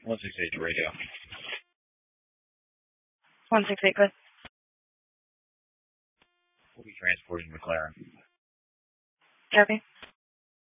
168 radio. 168, good. We'll be transporting McLaren. Copy.